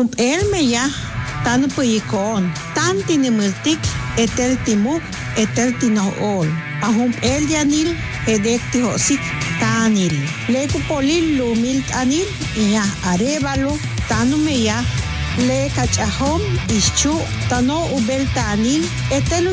elme ya tanu puyikon tan tinimultik etel timuk etel tinool el yanil edekti hosik tanil leku polil lumil anil ya arevalo tanu me ya le kachahom ischu tano ubel tanil etel